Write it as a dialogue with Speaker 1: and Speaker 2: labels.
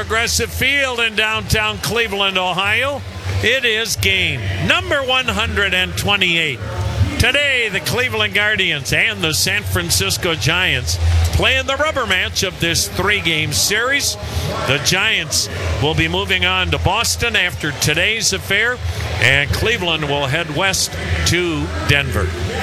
Speaker 1: Progressive Field in downtown Cleveland, Ohio. It is game number 128. Today, the Cleveland Guardians and the San Francisco Giants play in the rubber match of this 3-game series. The Giants will be moving on to Boston after today's affair, and Cleveland will head west to Denver.